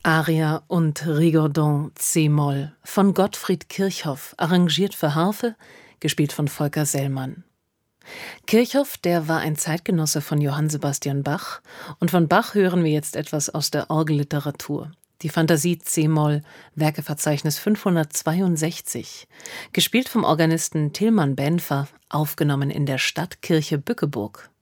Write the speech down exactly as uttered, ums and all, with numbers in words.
Aria und Rigodon c-Moll von Gottfried Kirchhoff, arrangiert für Harfe, gespielt von Volker Sellmann. Kirchhoff, der war ein Zeitgenosse von Johann Sebastian Bach, und von Bach hören wir jetzt etwas aus der Orgelliteratur. Die Fantasie c-Moll, Werkeverzeichnis fünfhundertzweiundsechzig, gespielt vom Organisten Tilman Benfer, aufgenommen in der Stadtkirche Bückeburg.